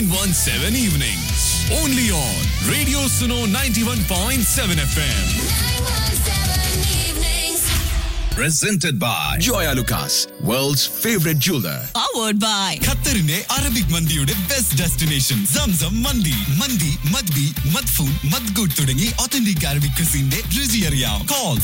917 evenings. Only on Radio Suno 91.7 FM. Presented by Joya Lucas, world's favorite jeweler. Powered by ഖത്തറിന്റെ Arabic മന്തിയുടെ best destination Zamzam മന്തി. മന്തി മദ്ബി മദ്ഫൂൻ മദ്ഗുഡ് തുടങ്ങി authentic Arabic ക്യൂസിന്റെ രുചി അറിയാം. Call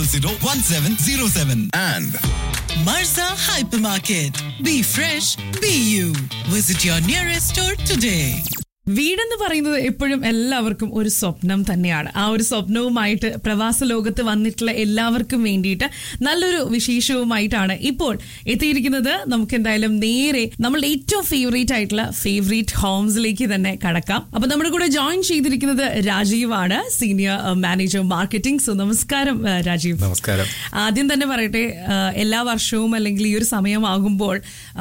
40001707. And Marza Hypermarket. Be fresh, be you. Visit your nearest store today. വീടെന്ന് പറയുന്നത് എപ്പോഴും എല്ലാവർക്കും ഒരു സ്വപ്നം തന്നെയാണ്. ആ ഒരു സ്വപ്നവുമായിട്ട് പ്രവാസ ലോകത്ത് വന്നിട്ടുള്ള എല്ലാവർക്കും വേണ്ടിയിട്ട് നല്ലൊരു വിശേഷവുമായിട്ടാണ് ഇപ്പോൾ എത്തിയിരിക്കുന്നത്. നമുക്ക് എന്തായാലും നേരെ നമ്മളുടെ ഏറ്റവും ഫേവറേറ്റ് ഹോംസിലേക്ക് തന്നെ കടക്കാം. അപ്പൊ നമ്മുടെ കൂടെ ജോയിൻ ചെയ്തിരിക്കുന്നത് രാജീവാണ്, സീനിയർ മാനേജർ മാർക്കറ്റിംഗ്. സോ നമസ്കാരം രാജീവ്. നമസ്കാരം. ആദ്യം തന്നെ പറയട്ടെ, എല്ലാ വർഷവും അല്ലെങ്കിൽ ഈ ഒരു സമയമാകുമ്പോൾ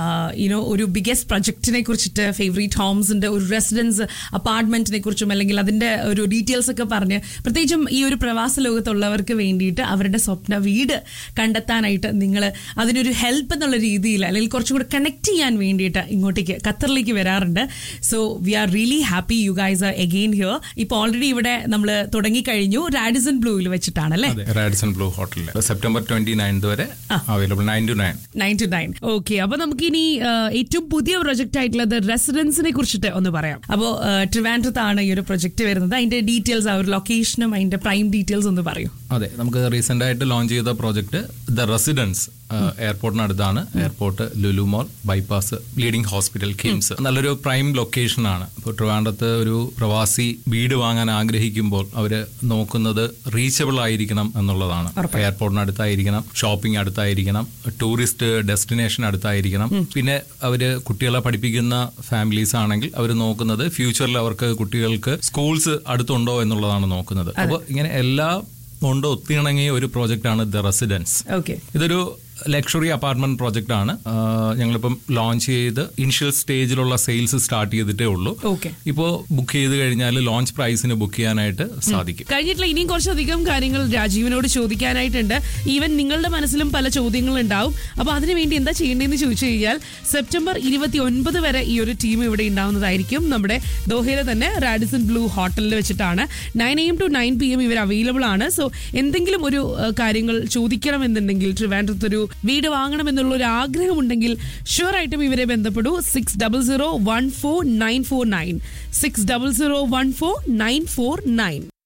ഒരു ബിഗസ്റ്റ് പ്രൊജക്ടിനെ കുറിച്ചിട്ട് ഫേവറേറ്റ് ഹോംസിന്റെ ഒരു റെസിഡൻസ് അപ്പാർട്ട്മെന്റിനെ കുറിച്ചും അല്ലെങ്കിൽ അതിന്റെ ഒരു ഡീറ്റെയിൽസ് ഒക്കെ പറഞ്ഞ് പ്രത്യേകിച്ചും ഈ ഒരു പ്രവാസ ലോകത്തുള്ളവർക്ക് വേണ്ടിയിട്ട് അവരുടെ സ്വപ്ന വീട് കണ്ടെത്താനായിട്ട് നിങ്ങൾ അതിനൊരു ഹെൽപ്പ് എന്നുള്ള രീതിയിൽ അല്ലെങ്കിൽ കുറച്ചും കൂടെ കണക്ട് ചെയ്യാൻ വേണ്ടിയിട്ട് ഇങ്ങോട്ടേക്ക് ഖത്തറിലേക്ക് വരാറുണ്ട്. So we are really happy you guys are again here. ഇപ്പൊ ഓൾറെഡി ഇവിടെ നമ്മൾ തുടങ്ങിക്കഴിഞ്ഞു റാഡിസൺ ബ്ലൂവിൽ വെച്ചിട്ടാണ് അല്ലേ? റാഡിസൺ ബ്ലൂ ഹോട്ടലിൽ സെപ്റ്റംബർ 29 വരെ അവൈലബിൾ 9 to 9. ഓക്കെ, അപ്പൊ നമുക്കിനി ഏറ്റവും പുതിയ പ്രൊജക്ട് ആയിട്ടുള്ള റെസിഡൻസിനെ കുറിച്ചിട്ട് ഒന്ന് പറയാം. അപ്പോൾ ട്രിവാൻഡ്രത്താണ് ഈ ഒരു പ്രൊജക്ട് വരുന്നത്. അതിന്റെ ഡീറ്റെയിൽസ്, ആ ഒരു ലൊക്കേഷനും അതിന്റെ പ്രൈം ഡീറ്റെയിൽസ് ഒന്ന് പറയൂ. അതെ, നമുക്ക് റീസെന്റ് ആയിട്ട് ലോഞ്ച് ചെയ്ത project the residence എയർപോർട്ടിനടുത്താണ്. Airport, Lulu mall, bypass, leading hospital, KIMS. നല്ലൊരു പ്രൈം ലൊക്കേഷൻ ആണ്. ഇപ്പോൾ ട്രിവാൻഡ്രത്ത് ഒരു പ്രവാസി വീട് വാങ്ങാൻ ആഗ്രഹിക്കുമ്പോൾ അവര് നോക്കുന്നത് റീച്ചബിൾ ആയിരിക്കണം എന്നുള്ളതാണ്. എയർപോർട്ടിനടുത്തായിരിക്കണം, ഷോപ്പിംഗ് അടുത്തായിരിക്കണം, ടൂറിസ്റ്റ് ഡെസ്റ്റിനേഷൻ അടുത്തായിരിക്കണം. പിന്നെ അവര് കുട്ടികളെ പഠിപ്പിക്കുന്ന ഫാമിലീസ് ആണെങ്കിൽ അവർ നോക്കുന്നത് ഫ്യൂച്ചറിൽ അവർക്ക് കുട്ടികൾക്ക് സ്കൂൾസ് അടുത്തുണ്ടോ എന്നുള്ളതാണ് നോക്കുന്നത്. അപ്പോൾ ഇങ്ങനെ എല്ലാം കൊണ്ട് ഒത്തിണങ്ങിയ ഒരു പ്രോജക്റ്റ് ആണ് ദ റെസിഡൻസ്. ഇതൊരു ലക്ഷറി അപ്പാർട്ട്മെന്റ് പ്രോജക്റ്റ് ആണ്. ഞങ്ങളിപ്പം ലോഞ്ച് ചെയ്ത് ഇനിഷ്യൽ സ്റ്റേജിലുള്ള സെയിൽസ് സ്റ്റാർട്ട് ചെയ്തിട്ടേ ഉള്ളൂ. ഇപ്പോൾ ബുക്ക് ചെയ്ത് കഴിഞ്ഞാൽ ലോഞ്ച് പ്രൈസിന് ബുക്ക് ചെയ്യാനായിട്ട് സാധിക്കും. കഴിഞ്ഞിട്ടില്ല, ഇനിയും കുറച്ചധികം കാര്യങ്ങൾ രാജീവിനോട് ചോദിക്കാനായിട്ടുണ്ട്. ഈവൻ നിങ്ങളുടെ മനസ്സിലും പല ചോദ്യങ്ങൾ ഉണ്ടാവും. അപ്പൊ അതിനുവേണ്ടി എന്താ ചെയ്യേണ്ടതെന്ന് ചോദിച്ചു കഴിഞ്ഞാൽ സെപ്റ്റംബർ 29 വരെ ഈ ഒരു ടീം ഇവിടെ ഉണ്ടാവുന്നതായിരിക്കും. നമ്മുടെ ദോഹയിലെ തന്നെ റാഡിസൺ ബ്ലൂ ഹോട്ടലിൽ വെച്ചിട്ടാണ് 9 AM to 9 PM ഇവർ അവൈലബിൾ ആണ്. സോ എന്തെങ്കിലും ഒരു കാര്യങ്ങൾ ചോദിക്കണമെന്നുണ്ടെങ്കിൽ, ട്രിവാൻഡ്രത്തൊരു വീട് വാങ്ങണമെന്നുള്ള ഒരു ആഗ്രഹമുണ്ടെങ്കിൽ ഷുവർ ആയിട്ടും ഇവരെ ബന്ധപ്പെടൂ. 60014949 60014949.